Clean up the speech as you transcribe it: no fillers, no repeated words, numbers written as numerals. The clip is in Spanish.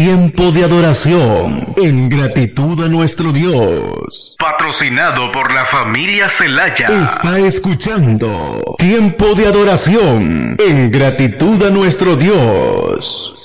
tiempo de adoración en gratitud a nuestro Dios. Patrocinado por la familia Celaya. Está escuchando Tiempo de Adoración en gratitud a nuestro Dios.